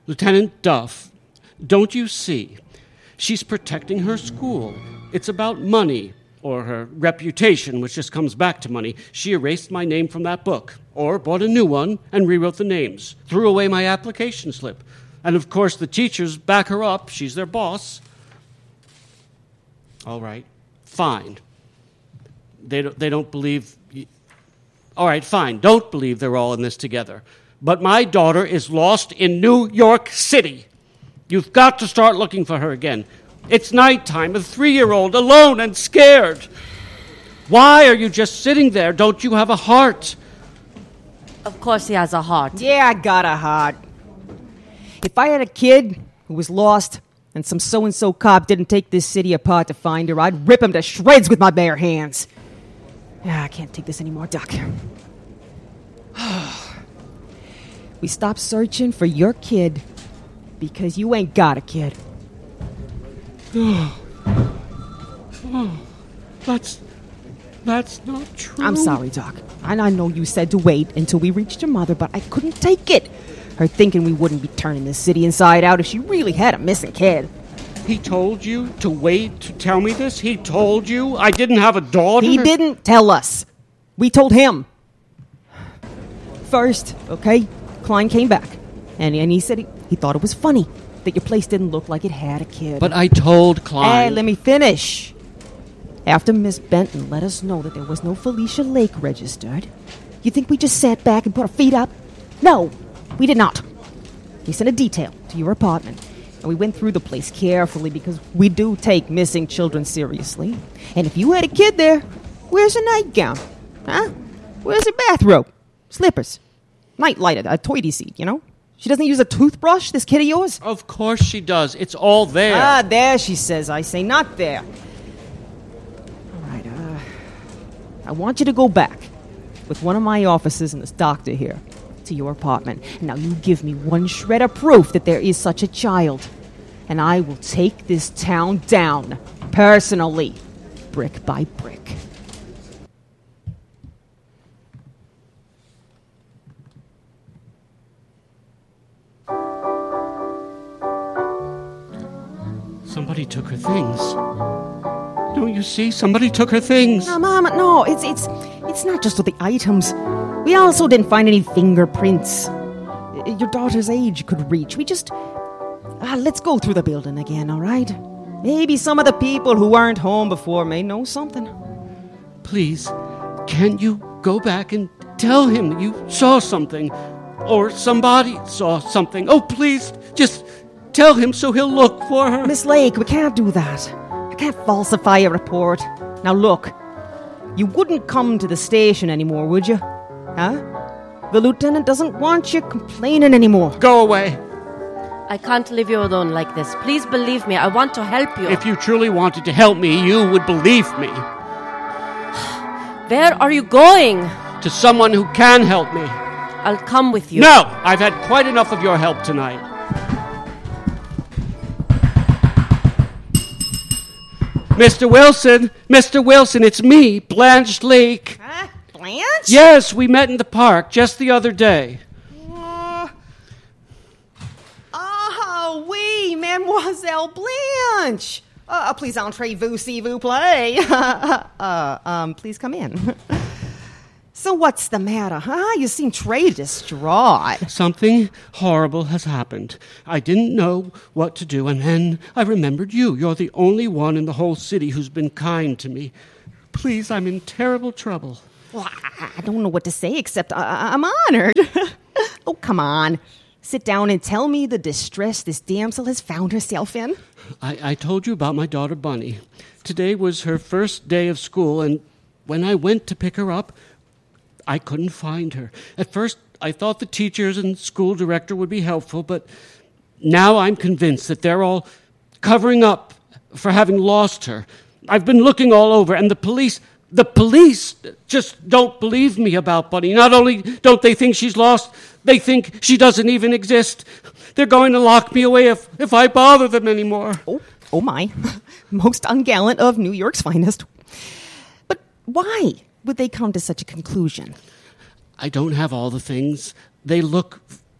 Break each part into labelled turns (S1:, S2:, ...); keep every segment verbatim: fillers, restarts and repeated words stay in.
S1: Lieutenant Duff, don't you see? She's protecting her school. It's about money, or her reputation, which just comes back to money. She erased my name from that book, or bought a new one and rewrote the names, threw away my application slip. And of course, the teachers back her up. She's their boss. All right, fine. They don't, they don't believe... All right, fine, don't believe they're all in this together. But my daughter is lost in New York City. You've got to start looking for her again. It's nighttime, a three-year-old, alone and scared. Why are you just sitting there? Don't you have a heart?
S2: Of course he has a heart.
S3: Yeah, I got a heart. If I had a kid who was lost and some so-and-so cop didn't take this city apart to find her, I'd rip him to shreds with my bare hands. Yeah, I can't take this anymore, Doc. We stopped searching for your kid because you ain't got a kid.
S1: Oh, oh, that's, that's not true.
S3: I'm sorry, Doc. And I know you said to wait until we reached your mother, but I couldn't take it. Her thinking we wouldn't be turning this city inside out if she really had a missing kid.
S1: He told you to wait to tell me this? He told you I didn't have a daughter?
S3: He didn't tell us. We told him. First, okay, Klein came back, and, and he said he, he thought it was funny that your place didn't look like it had a kid.
S1: But I told Klein...
S3: Hey, let me finish. After Miss Benton let us know that there was no Felicia Lake registered, you think we just sat back and put our feet up? No, we did not. We sent a detail to your apartment, and we went through the place carefully because we do take missing children seriously. And if you had a kid there, where's her nightgown? Huh? Where's her bathrobe? Slippers? Nightlight, a toity seat, you know? She doesn't use a toothbrush, this kid of yours?
S1: Of course she does. It's all there.
S3: Ah, there, she says. I say not there. All right, uh... I want you to go back with one of my officers and this doctor here to your apartment. Now, you give me one shred of proof that there is such a child, and I will take this town down, personally, brick by brick.
S1: Somebody took her things. Don't you see? Somebody took her things.
S3: No, Mama, no. It's it's it's not just the items. We also didn't find any fingerprints. Your daughter's age could reach. We just... Uh, let's go through the building again, all right? Maybe some of the people who weren't home before may know something.
S1: Please, can you go back and tell him you saw something? Or somebody saw something. Oh, please, just... tell him so he'll look for her.
S3: Miss Lake, we can't do that. I can't falsify a report. Now look, you wouldn't come to the station anymore, would you? Huh? The lieutenant doesn't want you complaining anymore.
S1: Go away.
S2: I can't leave you alone like this. Please believe me. I want to help you.
S1: If you truly wanted to help me, you would believe me.
S2: Where are you going?
S1: To someone who can help me.
S2: I'll come with you.
S1: No! I've had quite enough of your help tonight. Mister Wilson! Mister Wilson, it's me, Blanche Lake.
S3: Huh? Blanche?
S1: Yes, we met in the park just the other day.
S3: Uh, oh, oui, Mademoiselle Blanche. Uh, please entrez-vous, s'il vous plaît. uh, um, please come in. So what's the matter, huh? You seem très distraught.
S1: Something horrible has happened. I didn't know what to do, and then I remembered you. You're the only one in the whole city who's been kind to me. Please, I'm in terrible trouble.
S3: Well, I don't know what to say except I- I'm honored. Oh, come on. Sit down and tell me the distress this damsel has found herself in.
S1: I, I told you about my daughter, Bunny. Today was her first day of school, and when I went to pick her up, I couldn't find her. At first, I thought the teachers and school director would be helpful, but now I'm convinced that they're all covering up for having lost her. I've been looking all over, and the police, the police just don't believe me about Bunny. Not only don't they think she's lost, they think she doesn't even exist. They're going to lock me away if, if I bother them anymore.
S3: Oh, oh my. Most ungallant of New York's finest. But why would they come to such a conclusion?
S1: I don't have all the things. They look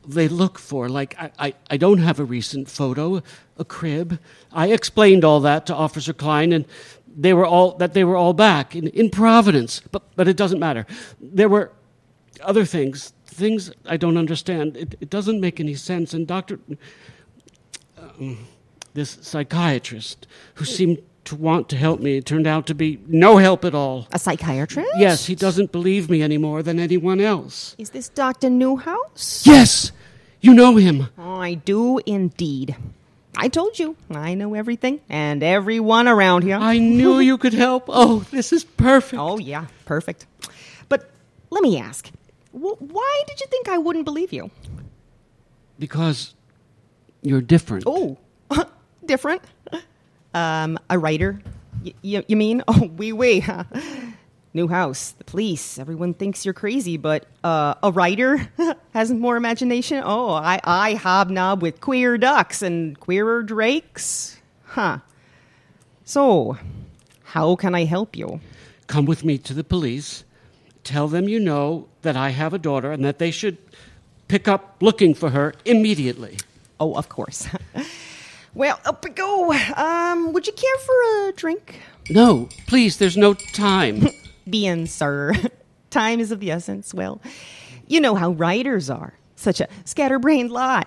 S1: they look for. Like, I, I, I don't have a recent photo, a crib. I explained all that to Officer Klein, and they were all that they were all back in, in Providence. But but it doesn't matter. There were other things, things I don't understand. It, it doesn't make any sense. And Doctor, um, this psychiatrist who seemed to want to help me turned out to be no help at all.
S3: A psychiatrist?
S1: Yes, he doesn't believe me any more than anyone else.
S3: Is this Doctor Newhouse?
S1: Yes! You know him.
S3: I do indeed. I told you, I know everything and everyone around here.
S1: I knew you could help. Oh, this is perfect.
S3: Oh, yeah, perfect. But let me ask, wh- why did you think I wouldn't believe you?
S1: Because you're different.
S3: Oh, different? Um, a writer? Y- y- you mean? Oh, wee wee. Newhouse, the police, everyone thinks you're crazy, but uh, a writer has more imagination? Oh, I, I hobnob with queer ducks and queerer drakes? Huh. So, how can I help you?
S1: Come with me to the police. Tell them you know that I have a daughter and that they should pick up looking for her immediately.
S3: Oh, of course. Well, up we go. Um, would you care for a drink?
S1: No, please, there's no time.
S3: Bien, sir. Time is of the essence. Well, you know how writers are. Such a scatterbrained lot.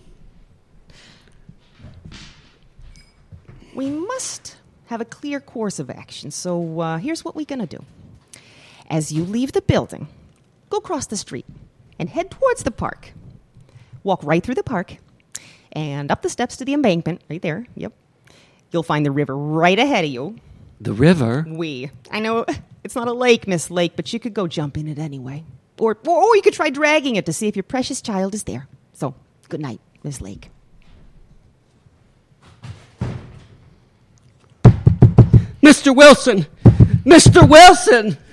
S3: We must have a clear course of action, so uh, here's what we're going to do. As you leave the building, go across the street and head towards the park. Walk right through the park and up the steps to the embankment, right there, yep. You'll find the river right ahead of you.
S1: The river?
S3: We. I know it's not a lake, Miss Lake, but you could go jump in it anyway. Or, or, or you could try dragging it to see if your precious child is there. So, good night, Miss Lake.
S1: Mister Wilson! Mister Wilson!